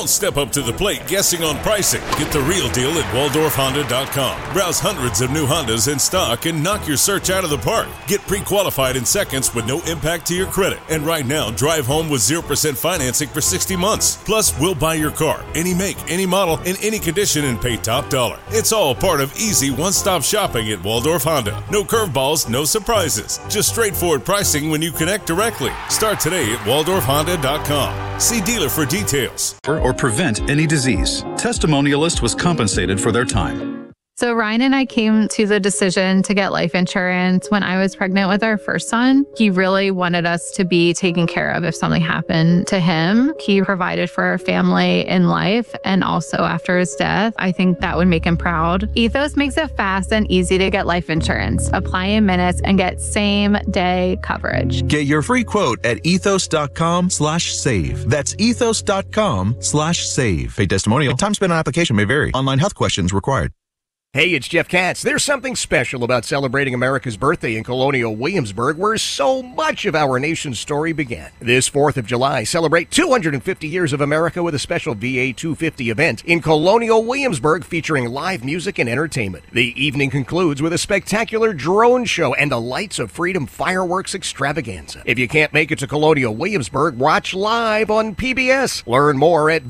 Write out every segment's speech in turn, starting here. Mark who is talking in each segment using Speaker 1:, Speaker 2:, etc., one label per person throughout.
Speaker 1: Don't step up to the plate guessing on pricing. Get the real deal at WaldorfHonda.com. Browse hundreds of new Hondas in stock and knock your search out of the park. Get pre-qualified in seconds with no impact to your credit. And right now, drive home with 0% financing for 60 months. Plus, we'll buy your car, any make, any model, in any condition, and pay top dollar. It's all part of easy one-stop shopping at Waldorf Honda. No curveballs, no surprises. Just straightforward pricing when you connect directly. Start today at WaldorfHonda.com. See dealer for details.
Speaker 2: Or prevent any disease. Testimonialist was compensated for their time.
Speaker 3: So Ryan and I came to the decision to get life insurance when I was pregnant with our first son. He really wanted us to be taken care of if something happened to him. He provided for our family in life and also after his death. I think that would make him proud. Ethos makes it fast and easy to get life insurance. Apply in minutes and get same-day coverage.
Speaker 4: Get your free quote at ethos.com/save. That's ethos.com/save. Pay testimonial. Time spent on application may vary. Online health questions required.
Speaker 5: Hey, it's Jeff Katz. There's something special about celebrating America's birthday in Colonial Williamsburg, where so much of our nation's story began. This 4th of July, celebrate 250 years of America with a special VA 250 event in Colonial Williamsburg featuring live music and entertainment. The evening concludes with a spectacular drone show and the Lights of Freedom fireworks extravaganza. If you can't make it to Colonial Williamsburg, watch live on PBS. Learn more at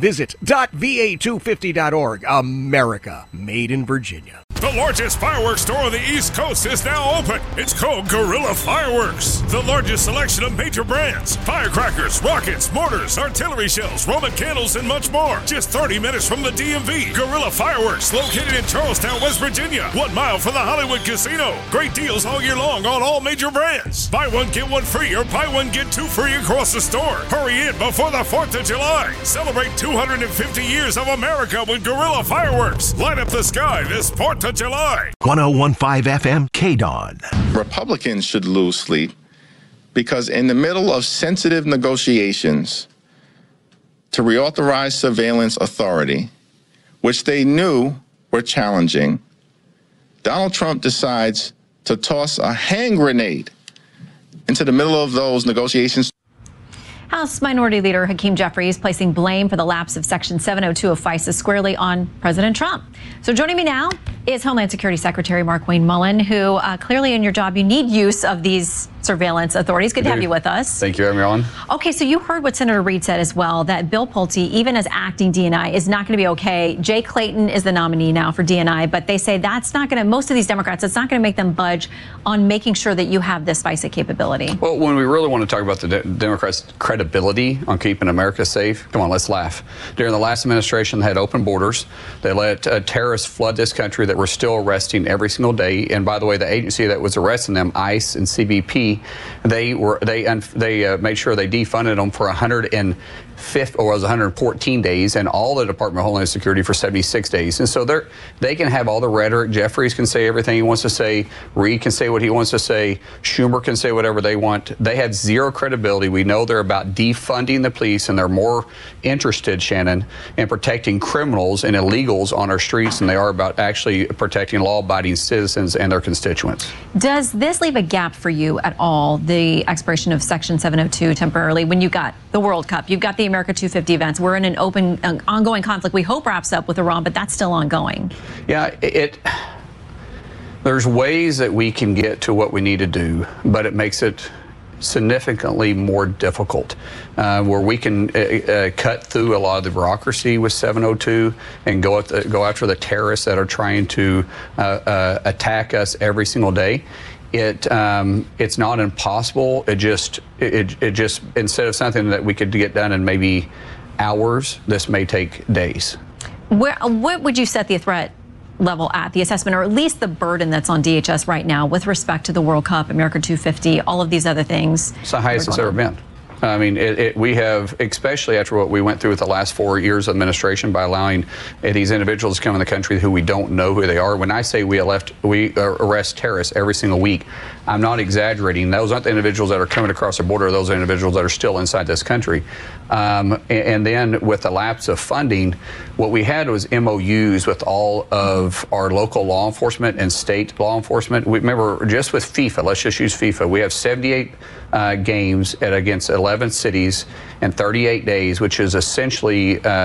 Speaker 5: visit.va250.org. America, made in Virginia.
Speaker 1: The largest fireworks store on the East Coast is now open. It's called Guerrilla Fireworks. The largest selection of major brands, firecrackers, rockets, mortars, artillery shells, Roman candles, and much more. Just 30 minutes from the DMV. Guerrilla Fireworks, located in Charlestown, West Virginia. 1 mile from the Hollywood Casino. Great deals all year long on all major brands. Buy one, get one free, or buy one, get two free across the store. Hurry in before the 4th of July. Celebrate 250 years of America with Guerrilla Fireworks. Light up the sky this 4th of July.
Speaker 6: 1015 FM KDON.
Speaker 7: Republicans should lose sleep because in the middle of sensitive negotiations to reauthorize surveillance authority, which they knew were challenging, Donald Trump decides to toss a hand grenade into the middle of those negotiations.
Speaker 8: House Minority Leader Hakeem Jeffries placing blame for the lapse of Section 702 of FISA squarely on President Trump. So joining me now is Homeland Security Secretary Markwayne Mullin, who clearly in your job you need use of these surveillance authorities. Good to have you with us.
Speaker 9: Thank you for having me on.
Speaker 8: Okay, so you heard what Senator Reid said as well, that Bill Pulte, even as acting DNI, is not going to be okay. Jay Clayton is the nominee now for DNI, but they say that's not going to, most of these Democrats, it's not going to make them budge on making sure that you have this FISA capability.
Speaker 9: Well, when we really want to talk about the Democrats' credibility on keeping America safe, come on, let's laugh. During the last administration, they had open borders. They let terrorists flood this country that we're still arresting every single day. And by the way, the agency that was arresting them, ICE and CBP, they made sure they defunded them for 114 days, and all the Department of Homeland Security for 76 days. And so they can have all the rhetoric. Jeffries can say everything he wants to say. Reid can say what he wants to say. Schumer can say whatever they want. They have zero credibility. We know they're about defunding the police, and they're more interested, Shannon, in protecting criminals and illegals on our streets than they are about actually protecting law-abiding citizens and their constituents.
Speaker 8: Does this leave a gap for you at all, the expiration of Section 702 temporarily, when you got the World Cup, you've got the America 250 events, we're in an open, ongoing conflict we hope wraps up with Iran, but that's still ongoing.
Speaker 9: Yeah, there's ways that we can get to what we need to do, but it makes it significantly more difficult, where we can cut through a lot of the bureaucracy with 702 and go after the terrorists that are trying to attack us every single day. It's not impossible. It just instead of something that we could get done in maybe hours, this may take days.
Speaker 8: What would you set the threat level at, the assessment, or at least the burden that's on DHS right now with respect to the World Cup, America 250, all of these other things?
Speaker 9: It's the highest it's ever been. I mean, we have, especially after what we went through with the last 4 years of administration by allowing these individuals to come in the country who we don't know who they are. When I say we arrest terrorists every single week, I'm not exaggerating. Those aren't the individuals that are coming across the border. Those are individuals that are still inside this country. And then with the lapse of funding, what we had was MOUs with all of our local law enforcement and state law enforcement. We remember just with FIFA, let's just use FIFA. We have 78 games against 11 cities in 38 days, which is essentially